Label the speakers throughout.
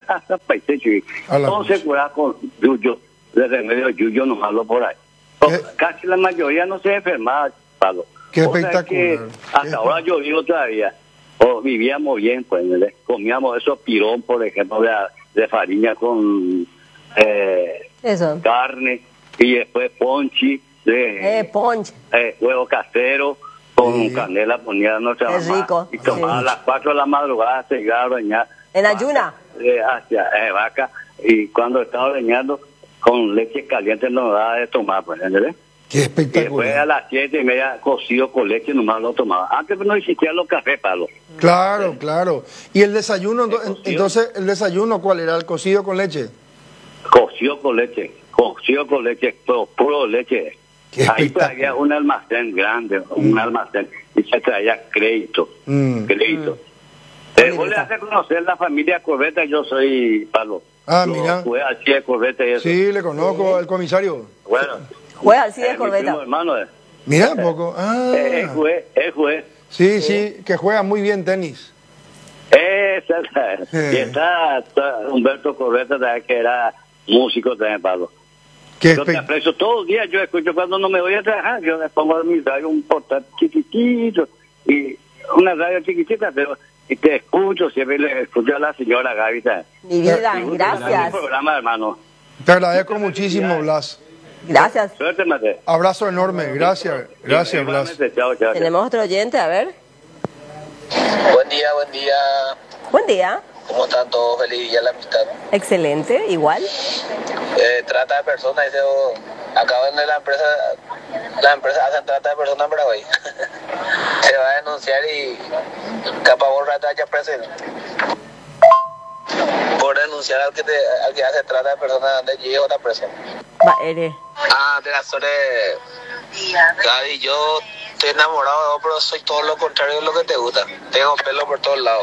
Speaker 1: país chui. Entonces cura con yuyo, de remedio yuyo no malo por ahí. Casi la mayoría no se enfermaba, Pablo.
Speaker 2: Qué
Speaker 1: o sea
Speaker 2: espectacular.
Speaker 1: Que hasta ahora yo vivo todavía. Vivíamos bien, pues, comíamos esos pirón, por ejemplo, de farina con carne, y después ponchi, huevo casero, con canela ponía nuestra mamá.
Speaker 3: Rico.
Speaker 1: Y tomaba a las 4 de la madrugada, se iba a bañar.
Speaker 3: ¿En ayuna?
Speaker 1: Hacia vaca, y cuando estaba bañando, con leche caliente nos daba de tomar, pues, ¿entendés?
Speaker 2: Qué espectacular.
Speaker 1: Y después a las 7:30 cocido con leche nomás lo tomaba. Antes no existían los cafés, Pablo.
Speaker 2: Claro, claro. ¿Y el desayuno? Entonces, ¿el desayuno cuál era? ¿El cocido con leche?
Speaker 1: Cocido con leche, pero puro leche.
Speaker 2: Qué
Speaker 1: Ahí pues había un almacén grande, un almacén, y se traía crédito. Crédito. Vos le haces conocer la familia Corbeta, yo soy Pablo.
Speaker 2: Mira.
Speaker 1: Fue al CIE Corbeta y eso.
Speaker 2: Sí, le conozco al comisario.
Speaker 1: Bueno.
Speaker 3: Juega al CIE Corbeta.
Speaker 1: Hermano,
Speaker 2: Mira un poco.
Speaker 1: Es juez.
Speaker 2: Sí, que juega muy bien tenis.
Speaker 1: Y está Humberto Corbeta también, que era músico también, Pablo. Yo te aprecio todos los días, yo escucho cuando no me voy a trabajar, yo le pongo a mi radio un portal chiquitito, y una radio chiquitita, pero y te escucho, siempre le escucho a la señora Gaby también.
Speaker 3: Mi vida, gracias.
Speaker 1: El programa, hermano.
Speaker 2: Te agradezco muchísimo, Blas.
Speaker 3: Gracias.
Speaker 1: Suerte, Mate.
Speaker 2: Abrazo enorme, gracias, Blas.
Speaker 1: Chao.
Speaker 3: Tenemos otro oyente, a ver.
Speaker 4: Buen día.
Speaker 3: Buen día.
Speaker 4: ¿Cómo están todos? Feliz día de la amistad.
Speaker 3: Excelente, igual.
Speaker 4: Trata de personas, dice, acaban de la empresa hacen trata de personas en Paraguay. Se va a denunciar y capaz un rato haya preso. Por denunciar al que hace trata de personas, donde llegue otra presión. De la suerte, Gaby, yo estoy enamorado de vos, pero soy todo lo contrario de lo que te gusta. Tengo pelo por todos lados.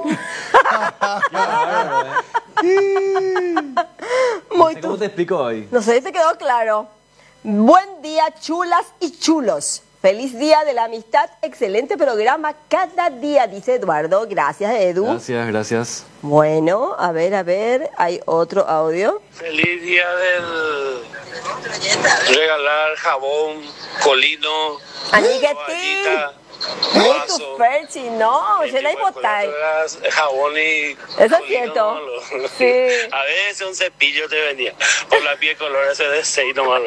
Speaker 5: ¿Cómo te explico hoy?
Speaker 3: No sé si te quedó claro. Buen día, chulas y chulos. Feliz día de la amistad. Excelente programa cada día, dice Eduardo. Gracias, Edu.
Speaker 5: Gracias.
Speaker 3: Bueno, a ver. Hay otro audio.
Speaker 6: Feliz día del regalar jabón, colino,
Speaker 3: Amiguetín. Muito perchi, no, yo no hay botar.
Speaker 6: Jabón y
Speaker 3: eso es cierto.
Speaker 6: No,
Speaker 3: sí.
Speaker 6: A veces un cepillo te venía. Por la piel color ese de 6 nomás.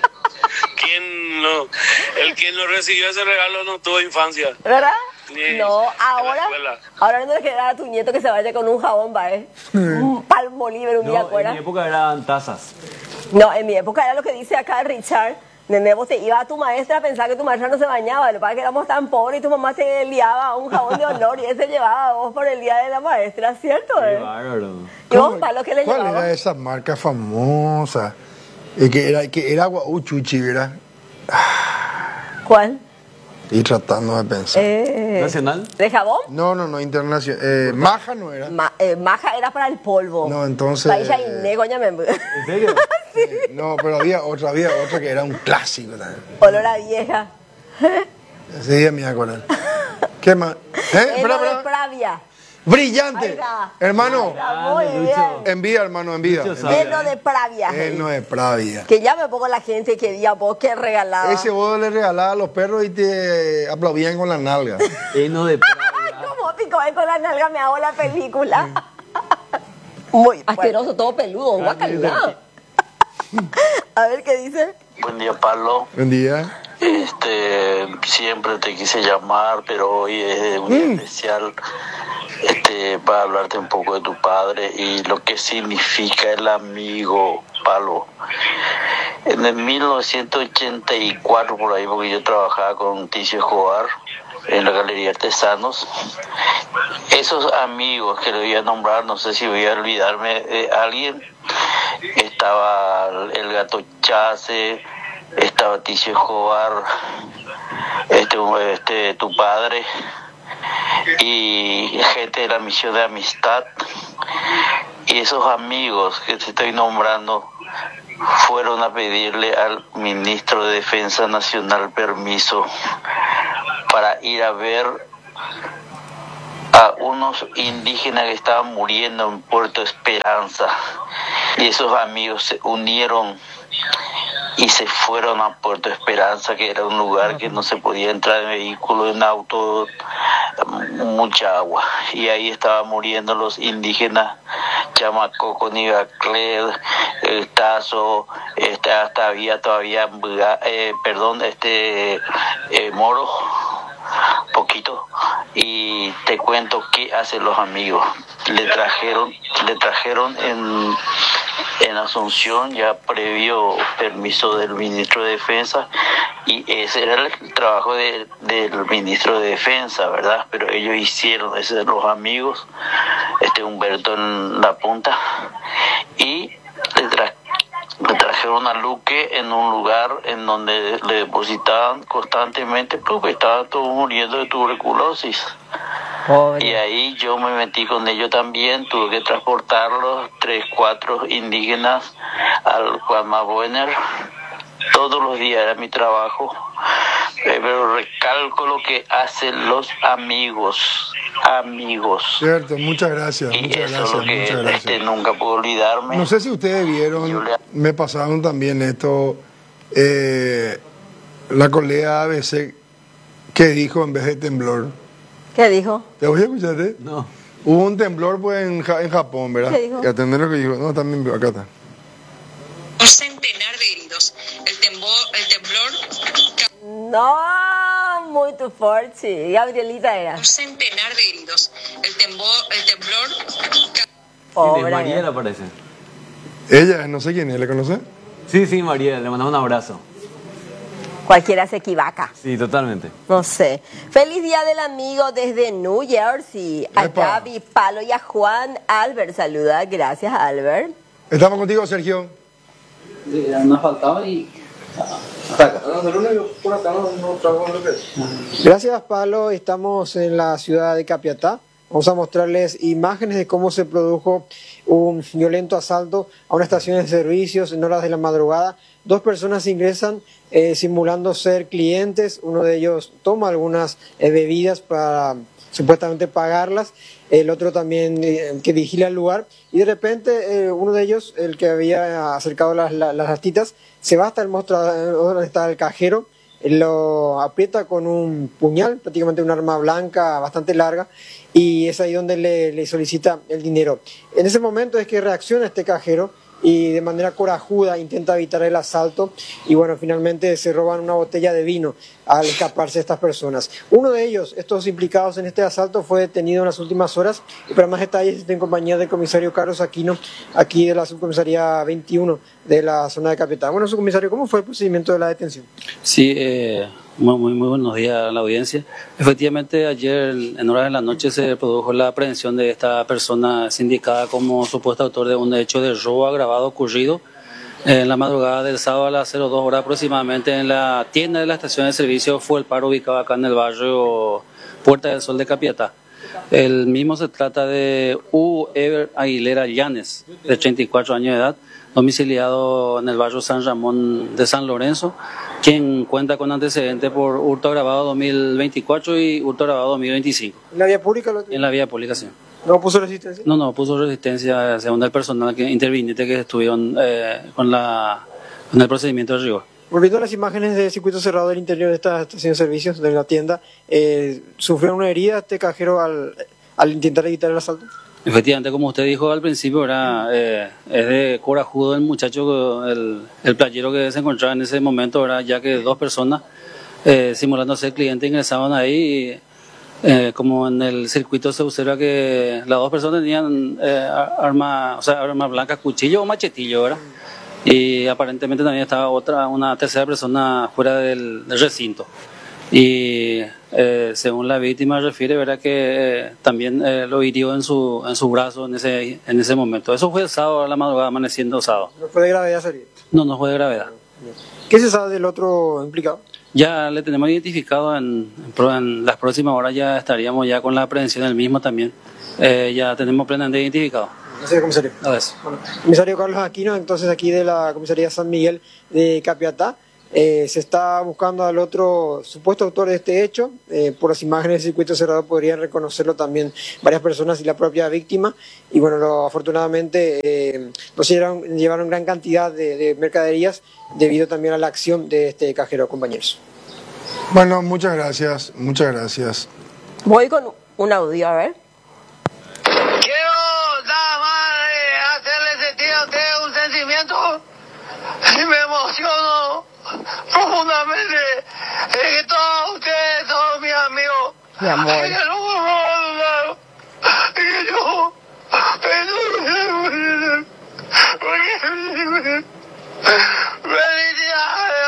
Speaker 6: El que no recibió ese regalo no tuvo infancia.
Speaker 3: ¿Verdad? No, ahora no le queda a tu nieto que se vaya con un jabón, un Palmolive, un día, ¿acuerdas?
Speaker 5: En mi época eran tazas.
Speaker 3: No, en mi época era lo que dice acá Richard. Nene, vos te iba a tu maestra a pensar que tu maestra no se bañaba. Lo que pasa es que éramos tan pobres y tu mamá te liaba un jabón de olor y ese llevaba a vos por el día de la maestra, ¿cierto?
Speaker 5: Qué bárbaro.
Speaker 3: ¿Y vos, Pablo, qué le llevaba?
Speaker 2: ¿Cuál era esa marca famosa? Que era Guauchuchi, ¿verdad?
Speaker 3: ¿Cuál?
Speaker 2: Y tratando de pensar.
Speaker 5: ¿Nacional?
Speaker 3: ¿De jabón?
Speaker 2: No, internacional. Maja no era.
Speaker 3: Maja era para el polvo.
Speaker 2: No, entonces.
Speaker 3: ¿En
Speaker 5: serio?
Speaker 3: Sí.
Speaker 2: No, pero había otra que era un clásico también.
Speaker 3: Olor a vieja.
Speaker 2: Ese día me iba a acordar. ¿Qué más?
Speaker 3: De Pravia.
Speaker 2: Brillante. Hermano.
Speaker 3: Muy bien.
Speaker 2: Envía, hermano, envía.
Speaker 3: Eno de Pravia.
Speaker 2: Eno de Pravia.
Speaker 3: Que ya me pongo la gente que día vos que regalaba.
Speaker 2: Ese vos le regalaba a los perros y te aplaudían con la nalga.
Speaker 5: Eno de Pravia.
Speaker 3: ¿Cómo pico con la nalga me hago la película? Muy asqueroso, todo peludo, guacalá. A ver qué dice.
Speaker 4: Buen día, Pablo.
Speaker 2: Buen día.
Speaker 4: Siempre te quise llamar, pero hoy es un día especial para hablarte un poco de tu padre y lo que significa el amigo, Pablo. En el 1984, por ahí, porque yo trabajaba con Ticio Escobar en la Galería Artesanos, esos amigos que le voy a nombrar, no sé si voy a olvidarme de alguien, estaba el Gato Chase, estaba Ticio Escobar, tu padre y gente de la misión de amistad, y esos amigos que te estoy nombrando fueron a pedirle al ministro de Defensa Nacional permiso para ir a ver a unos indígenas que estaban muriendo en Puerto Esperanza, y esos amigos se unieron y se fueron a Puerto Esperanza, que era un lugar que no se podía entrar en vehículo, en auto, mucha agua, y ahí estaban muriendo los indígenas Chamacoco, Nivacler, el Tazo, hasta había todavía Moro, poquito. Y te cuento qué hacen los amigos. Le trajeron en Asunción, ya previo permiso del ministro de Defensa, y ese era el trabajo del ministro de Defensa, ¿verdad? Pero ellos hicieron, ese de los amigos, Humberto en la punta, y le trajeron a Luque en un lugar en donde le depositaban constantemente porque estaban todos muriendo de tuberculosis. Pobre. Y ahí yo me metí con ellos también, tuve que transportarlos, 3, 4 indígenas al Juan Mabuener. Todos los días era mi trabajo, pero recalco lo que hacen los amigos.
Speaker 2: Cierto, muchas gracias.
Speaker 4: Y
Speaker 2: muchas
Speaker 4: eso
Speaker 2: gracias,
Speaker 4: es lo que
Speaker 2: muchas gracias.
Speaker 4: Nunca puedo olvidarme.
Speaker 2: No sé si ustedes vieron, me pasaron también esto, la colega ABC que dijo en vez de temblor.
Speaker 3: ¿Qué dijo?
Speaker 2: ¿Te voy a escuchar?
Speaker 5: No.
Speaker 2: Hubo un temblor pues en Japón, ¿verdad?
Speaker 3: ¿Qué dijo?
Speaker 2: Y atender lo que dijo. No, también acá está.
Speaker 7: Un centenar de heridos. El temblor.
Speaker 3: No, muy tu fuerte. Gabrielita era.
Speaker 7: Un centenar de heridos. El temblor.
Speaker 3: Pobre.
Speaker 5: Mariela parece.
Speaker 2: Ella, no sé quién es, ¿le conoce?
Speaker 5: Sí, Mariela, le mandamos un abrazo.
Speaker 3: Cualquiera se equivoca.
Speaker 5: Sí, totalmente.
Speaker 3: No sé. Feliz Día del Amigo desde New Jersey. A
Speaker 2: Epa.
Speaker 3: Gaby, Palo y a Juan Albert. Saluda. Gracias, Albert.
Speaker 2: Estamos contigo, Sergio.
Speaker 8: Nos faltaba y...
Speaker 9: Gracias, Pablo. Estamos en la ciudad de Capiatá. Vamos a mostrarles imágenes de cómo se produjo un violento asalto a una estación de servicios en horas de la madrugada. 2 personas ingresan simulando ser clientes. Uno de ellos toma algunas bebidas para supuestamente pagarlas. El otro también que vigila el lugar. Y de repente uno de ellos, el que había acercado las lastitas, se va hasta el mostrador donde está el cajero, lo aprieta con un puñal, prácticamente un arma blanca bastante larga, y es ahí donde le solicita el dinero. En ese momento es que reacciona este cajero y de manera corajuda intenta evitar el asalto, y bueno, finalmente se roban una botella de vino al escaparse estas personas. Uno de ellos, estos implicados en este asalto, fue detenido en las últimas horas, y para más detalles estoy en compañía del comisario Carlos Aquino, aquí de la subcomisaría 21 de la zona de Capiatá. Bueno, subcomisario, ¿cómo fue el procedimiento de la detención?
Speaker 8: Sí, muy buenos días a la audiencia. Efectivamente, ayer en horas de la noche se produjo la aprehensión de esta persona sindicada como supuesto autor de un hecho de robo agravado ocurrido en la madrugada del sábado a las 02 horas aproximadamente en la tienda de la estación de servicio Fue el Paro, ubicado acá en el barrio Puerta del Sol de Capiatá. El mismo se trata de U. Ever Aguilera Llanes, de 34 años de edad, domiciliado en el barrio San Ramón de San Lorenzo, quien cuenta con antecedentes por hurto agravado 2024 y hurto agravado 2025.
Speaker 9: ¿En la vía pública?
Speaker 8: En la vía pública, sí.
Speaker 9: ¿No puso resistencia?
Speaker 8: No puso resistencia según el personal interviniente que estuvieron con el procedimiento de rigor.
Speaker 9: Volviendo a las imágenes de circuito cerrado del interior de esta estación de servicios, de la tienda, ¿sufrió una herida este cajero al intentar evitar el asalto?
Speaker 8: Efectivamente, como usted dijo al principio, es de corajudo el muchacho, el playero que se encontraba en ese momento, ya que 2 personas simulando ser clientes ingresaban ahí. Como en el circuito se observa que las 2 personas tenían armas blancas, cuchillo o machetillo, ¿verdad? Y aparentemente también estaba una tercera persona fuera del recinto. Y según la víctima refiere, ¿verdad?, que también lo hirió en su brazo en ese momento. Eso fue el sábado a la madrugada, amaneciendo sábado.
Speaker 9: ¿No fue de gravedad sería?
Speaker 8: No fue de gravedad.
Speaker 9: ¿Qué se sabe del otro implicado?
Speaker 8: Ya le tenemos identificado, en las próximas horas ya estaríamos ya con la aprehensión del mismo también. Ya tenemos plenamente identificado.
Speaker 9: Gracias, comisario.
Speaker 8: Gracias.
Speaker 9: Bueno, comisario Carlos Aquino, entonces aquí de la comisaría San Miguel de Capiatá. Se está buscando al otro supuesto autor de este hecho. Por las imágenes del circuito cerrado podrían reconocerlo también varias personas y la propia víctima. Y bueno, afortunadamente nos llevaron gran cantidad de mercaderías debido también a la acción de este cajero, compañeros.
Speaker 2: Bueno, muchas gracias, muchas gracias.
Speaker 3: Voy con un audio, a ver.
Speaker 10: Quiero nada más hacerle sentir a ustedes un sentimiento y me emociono profundamente que todos ustedes son mis amigos.
Speaker 3: Mi amor.
Speaker 10: Felicidades,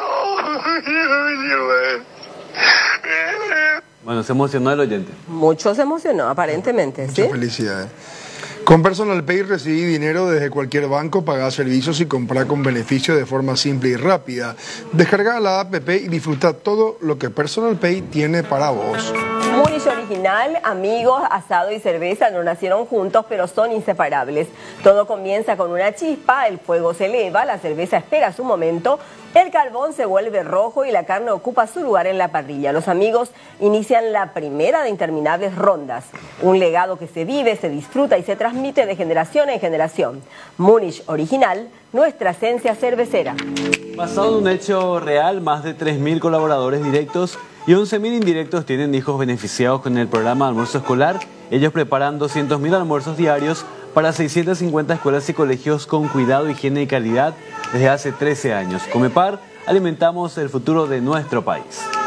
Speaker 10: amigos.
Speaker 5: Bueno, se emocionó el oyente.
Speaker 3: Mucho se emocionó, aparentemente, ¿sí?
Speaker 2: Muchas felicidades. Con Personal Pay recibí dinero desde cualquier banco, pagar servicios y comprar con beneficio de forma simple y rápida. Descarga la app y disfruta todo lo que Personal Pay tiene para vos.
Speaker 3: Munich Original, amigos, asado y cerveza no nacieron juntos, pero son inseparables. Todo comienza con una chispa, el fuego se eleva, la cerveza espera su momento, el carbón se vuelve rojo y la carne ocupa su lugar en la parrilla. Los amigos inician la primera de interminables rondas. Un legado que se vive, se disfruta y se transmite de generación en generación. Munich Original, nuestra esencia cervecera.
Speaker 5: Basado en un hecho real, más de 3.000 colaboradores directos y 11.000 indirectos tienen hijos beneficiados con el programa de almuerzo escolar. Ellos preparan 200.000 almuerzos diarios para 650 escuelas y colegios con cuidado, higiene y calidad desde hace 13 años. Comepar, alimentamos el futuro de nuestro país.